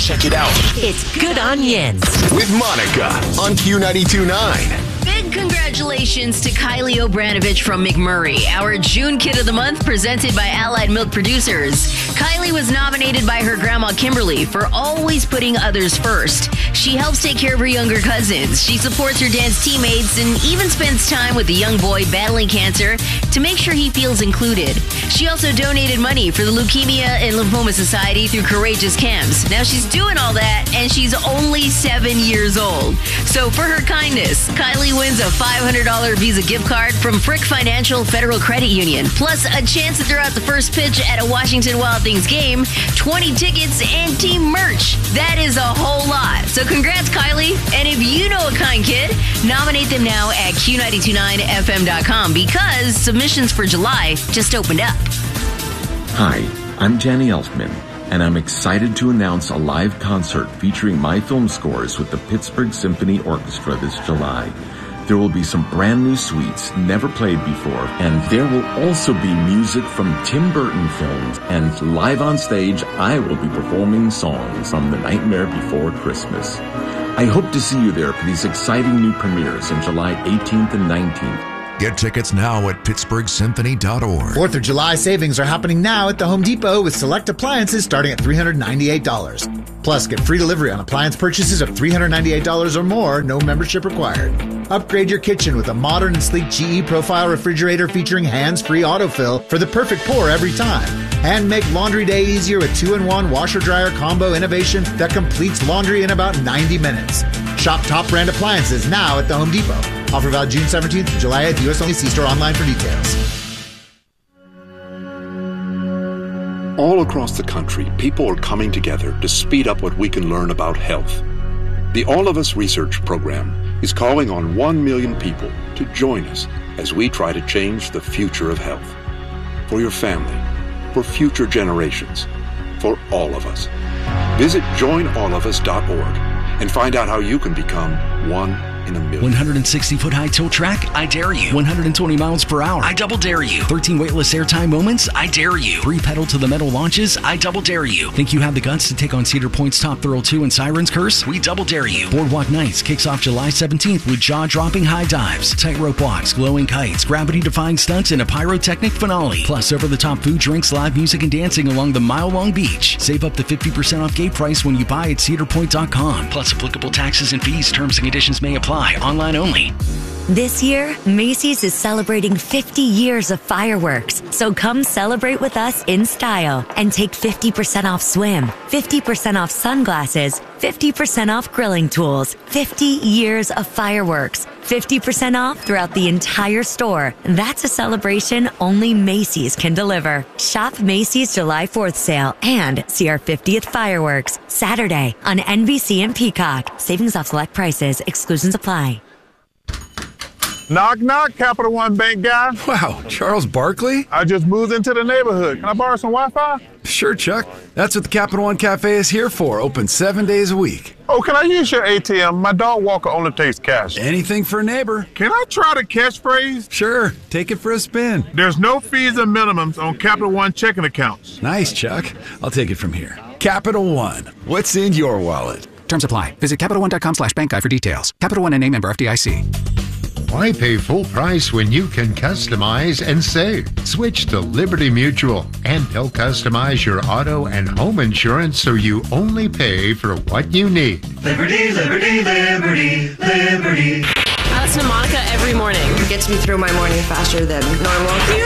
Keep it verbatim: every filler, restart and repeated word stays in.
Check it out. It's Good Onions with Monica on Q ninety-two point nine. Big congratulations to Kylie Obranovich from McMurray, our June Kid of the Month presented by Allied Milk Producers. Kylie was nominated by her grandma Kimberly for always putting others first. She helps take care of her younger cousins. She supports her dance teammates and even spends time with the young boy battling cancer to make sure he feels included. She also donated money for the Leukemia and Lymphoma Society through Courageous Camps. Now she's doing all that and she's only seven years old. So for her kindness, Kylie wins a five hundred dollars Visa gift card from Frick Financial Federal Credit Union, plus a chance to throw out the first pitch at a Washington Wild Things game, twenty tickets, and team merch. That is a whole lot. So congrats, Kylie. And if you know a kind kid, nominate them now at Q nine two nine F M dot com because submissions for July just opened up. Hi, I'm Danny Elfman, and I'm excited to announce a live concert featuring my film scores with the Pittsburgh Symphony Orchestra this July. There will be some brand new suites never played before, and there will also be music from Tim Burton films. And live on stage, I will be performing songs from The Nightmare Before Christmas. I hope to see you there for these exciting new premieres on July eighteenth and nineteenth. Get tickets now at Pittsburgh Symphony dot org. Fourth of July savings are happening now at the Home Depot with select appliances starting at three hundred ninety-eight dollars. Plus, get free delivery on appliance purchases of three hundred ninety-eight dollars or more, no membership required. Upgrade your kitchen with a modern and sleek G E Profile refrigerator featuring hands-free autofill for the perfect pour every time. And make laundry day easier with two in one washer-dryer combo innovation that completes laundry in about ninety minutes. Shop top brand appliances now at the Home Depot. Offer valid June seventeenth to July eighth. U S only. See store online for details. All across the country, people are coming together to speed up what we can learn about health. The All of Us Research Program is calling on one million people to join us as we try to change the future of health. For your family, for future generations, for all of us. Visit join all of us dot org and find out how you can become one in a million. one hundred sixty foot high tilt track? I dare you. one hundred twenty miles per hour? I double dare you. thirteen weightless airtime moments? I dare you. Three pedal to the metal launches? I double dare you. Think you have the guts to take on Cedar Point's Top Thrill two and Siren's Curse? We double dare you. Boardwalk Nights kicks off July seventeenth with jaw-dropping high dives, tightrope walks, glowing kites, gravity-defying stunts, and a pyrotechnic finale. Plus over-the-top food, drinks, live music, and dancing along the mile-long beach. Save up to fifty percent off gate price when you buy at cedar point dot com. Plus applicable taxes and fees. Terms and conditions may apply. Online only. This year, Macy's is celebrating fifty years of fireworks. So come celebrate with us in style and take fifty percent off swim, fifty percent off sunglasses, fifty percent off grilling tools, fifty years of fireworks, fifty percent off throughout the entire store. That's a celebration only Macy's can deliver. Shop Macy's July fourth sale and see our fiftieth fireworks Saturday on N B C and Peacock. Savings off select prices. Exclusions apply. Knock, knock, Capital One Bank guy. Wow, Charles Barkley? I just moved into the neighborhood. Can I borrow some Wi-Fi? Sure, Chuck. That's what the Capital One Cafe is here for, open seven days a week. Oh, can I use your A T M? My dog walker only takes cash. Anything for a neighbor. Can I try the catchphrase? Sure, take it for a spin. There's no fees and minimums on Capital One checking accounts. Nice, Chuck. I'll take it from here. Capital One, what's in your wallet? Terms apply. Visit Capital One dot com slash bank guide for details. Capital One and name member F D I C. Why pay full price when you can customize and save? Switch to Liberty Mutual, and they'll customize your auto and home insurance so you only pay for what you need. Liberty, Liberty, Liberty, Liberty. I listen to Monica every morning. It gets me through my morning faster than normal. You